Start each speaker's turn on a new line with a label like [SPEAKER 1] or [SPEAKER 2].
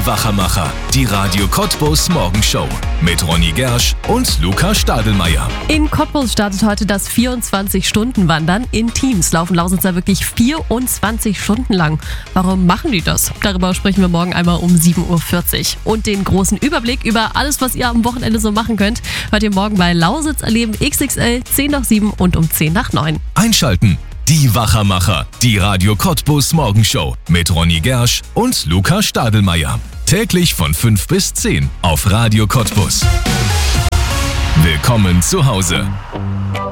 [SPEAKER 1] Die Wachermacher, die Radio Cottbus Morgenshow mit Ronny Gersch und Luca Stadelmeier.
[SPEAKER 2] In Cottbus startet heute das 24-Stunden-Wandern. In Teams laufen Lausitzer wirklich 24 Stunden lang. Warum machen die das? Darüber sprechen wir morgen einmal um 7.40 Uhr. Und den großen Überblick über alles, was ihr am Wochenende so machen könnt, hört ihr morgen bei Lausitz erleben XXL 10 nach 7 und um 10 nach 9.
[SPEAKER 1] Einschalten. Die Wachermacher, die Radio Cottbus Morgenshow mit Ronny Gersch und Luca Stadelmeier. Täglich von 5 bis 10 auf Radio Cottbus. Willkommen zu Hause.